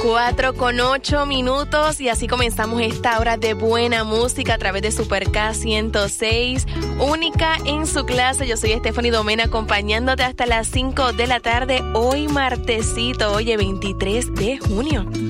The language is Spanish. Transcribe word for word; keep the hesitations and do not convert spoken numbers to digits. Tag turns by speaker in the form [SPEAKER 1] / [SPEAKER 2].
[SPEAKER 1] cuatro con ocho minutos y así comenzamos esta hora de buena música a través de Super K ciento seis, única en su clase. Yo soy Stephanie Domena acompañándote hasta las cinco de la tarde, hoy martesito, oye, veintitrés de junio.